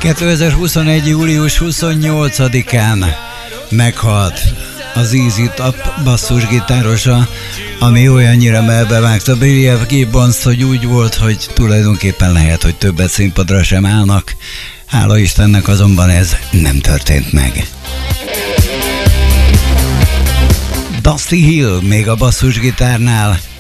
2021. július 28-án meghalt az Easy Top basszusgitárosa, ami olyannyira melbevágta Billy F. Gibbons, hogy úgy volt, hogy tulajdonképpen lehet, hogy többet színpadra sem állnak. Hála Istennek azonban ez nem történt meg. Dusty Hill még a basszusgitárnál,